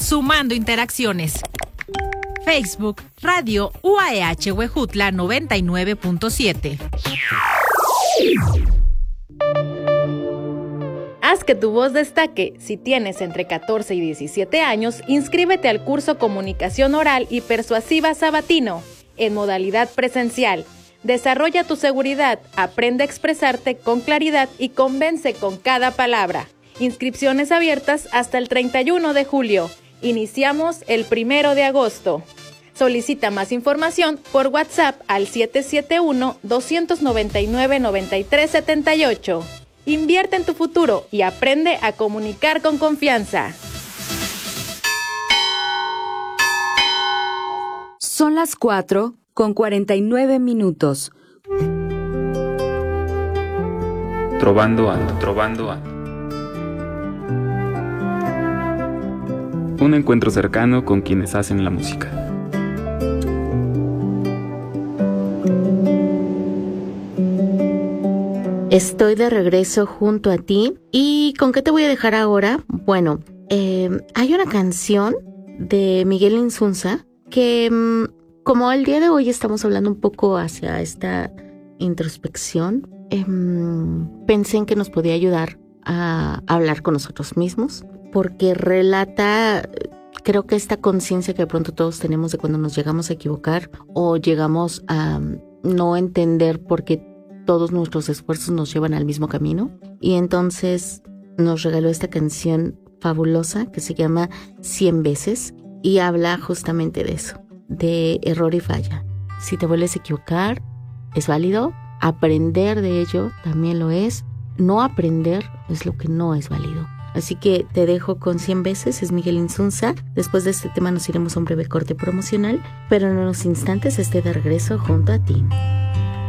sumando interacciones. Facebook, Radio UAEH Huejutla 99.7. Haz que tu voz destaque. Si tienes entre 14 y 17 años, inscríbete al curso Comunicación Oral y Persuasiva Sabatino, en modalidad presencial. Desarrolla tu seguridad, aprende a expresarte con claridad y convence con cada palabra. Inscripciones abiertas hasta el 31 de julio. Iniciamos el 1 de agosto. Solicita más información por WhatsApp al 771-299-9378. Invierte en tu futuro y aprende a comunicar con confianza. Son las 4:49. Trovando ando. Un encuentro cercano con quienes hacen la música. Estoy de regreso junto a ti. ¿Y con qué te voy a dejar ahora? Bueno, hay una canción de Miguel Insunza que, como el día de hoy estamos hablando un poco hacia esta introspección, pensé en que nos podía ayudar a hablar con nosotros mismos, porque relata, creo que esta conciencia que de pronto todos tenemos de cuando nos llegamos a equivocar o llegamos a no entender por qué todos nuestros esfuerzos nos llevan al mismo camino. Y entonces nos regaló esta canción fabulosa que se llama 100 veces y habla justamente de eso, de error y falla. Si te vuelves a equivocar, es válido. Aprender de ello también lo es. No aprender es lo que no es válido. Así que te dejo con 100 veces, es Miguel Insunza. Después de este tema nos iremos a un breve corte promocional, pero en unos instantes esté de regreso junto a ti.